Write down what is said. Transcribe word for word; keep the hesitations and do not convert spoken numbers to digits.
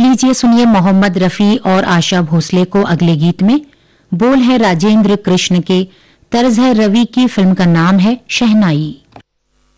लीजिए सुनिए मोहम्मद रफी और आशा भोसले को अगले गीत में। बोल है राजेंद्र कृष्ण के, तर्ज है रवि की, फिल्म का नाम है शहनाई।